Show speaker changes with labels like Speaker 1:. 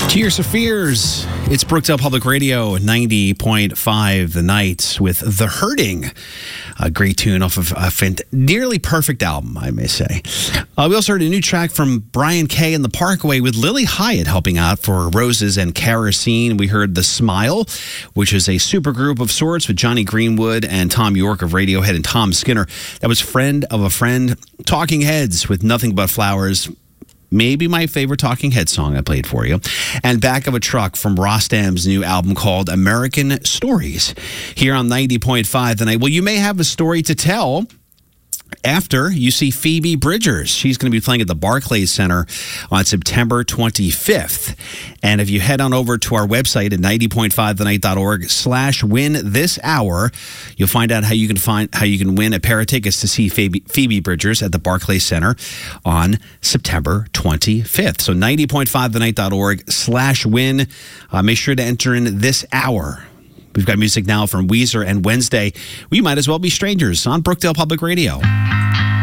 Speaker 1: Tears of Fears. It's Brookdale Public Radio, 90.5 The Night with The Hurting. A great tune off of a nearly perfect album, I may say. We also heard a new track from Brian Kay and the Parkway with Lily Hyatt helping out for Roses and Kerosene. We heard The Smile, which is a supergroup of sorts with Johnny Greenwood and Tom York of Radiohead and Tom Skinner. That was Friend of a Friend. Talking Heads with Nothing But Flowers. Maybe my favorite Talking Heads song I played for you. And Back of a Truck from Rostam's new album called American Stories. Here on 90.5 The Night. Well, you may have a story to tell after you see Phoebe Bridgers. She's going to be playing at the Barclays Center on September 25th. And if you head on over to our website at 90.5thenight.org/win this hour, you'll find out how you can win a pair of tickets to see Phoebe Bridgers at the Barclays Center on September 25th. So 90.5thenight.org/win. Make sure to enter in this hour. We've got music now from Weezer and Wednesday. We Might As Well Be Strangers on Brookdale Public Radio.